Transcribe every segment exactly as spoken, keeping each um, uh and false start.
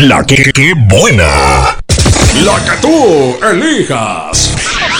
La que, que buena. La que tú elijas.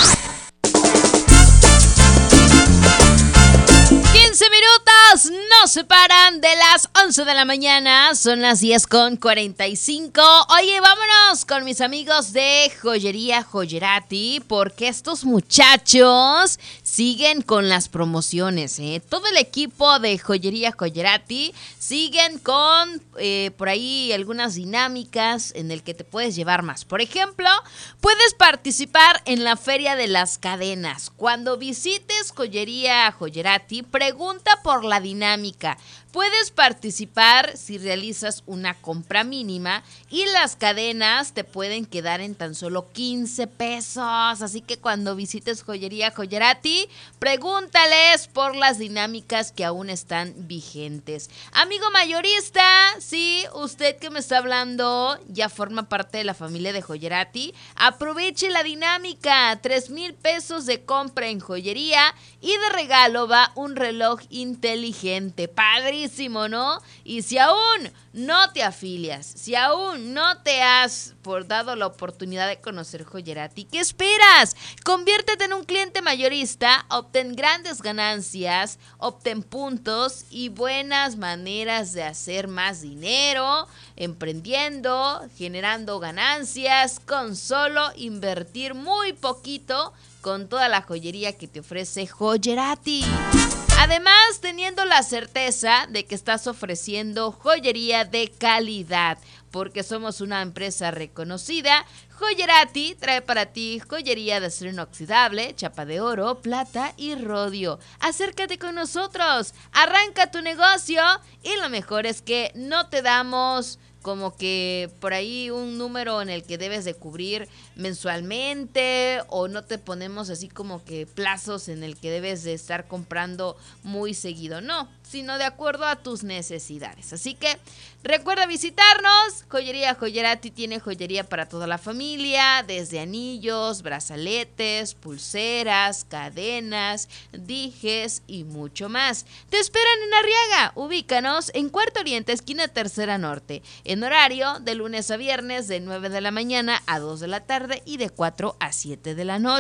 quince minutos nos separan de las once de la mañana, son las diez con cuarenta y cinco. Oye, vámonos con mis amigos de Joyería Joyerati, porque estos muchachos siguen con las promociones, ¿eh? Todo el equipo de Joyería Joyerati siguen con eh, por ahí algunas dinámicas en el que te puedes llevar más. Por ejemplo, puedes participar en la Feria de las Cadenas. Cuando visites Joyería Joyerati, pregunta por la dinámica. Puedes participar si realizas una compra mínima y las cadenas te pueden quedar en tan solo quince pesos. Así que cuando visites Joyería Joyerati, pregúntales por las dinámicas que aún están vigentes. Amigo mayorista, sí, usted que me está hablando ya forma parte de la familia de Joyerati. Aproveche la dinámica, tres mil pesos de compra en joyería y de regalo va un reloj inteligente. Padre, ¿no? Y si aún no te afilias, si aún no te has por dado la oportunidad de conocer Joyerati, ¿qué esperas? Conviértete en un cliente mayorista, obtén grandes ganancias, obtén puntos y buenas maneras de hacer más dinero, emprendiendo, generando ganancias, con solo invertir muy poquito con toda la joyería que te ofrece Joyerati. Además, teniendo la certeza de que estás ofreciendo joyería de calidad, porque somos una empresa reconocida, Joyerati trae para ti joyería de acero inoxidable, chapa de oro, plata y rodio. Acércate con nosotros, arranca tu negocio y lo mejor es que no te damos como que por ahí un número en el que debes de cubrir mensualmente o no te ponemos así como que plazos en el que debes de estar comprando muy seguido, no, sino de acuerdo a tus necesidades. Así que recuerda visitarnos. Joyería Joyerati tiene joyería para toda la familia, desde anillos, brazaletes, pulseras, cadenas, dijes y mucho más. Te esperan en Arriaga. Ubícanos en Cuarto Oriente, esquina Tercera Norte, en horario de lunes a viernes de nueve de la mañana a dos de la tarde y de cuatro a siete de la noche.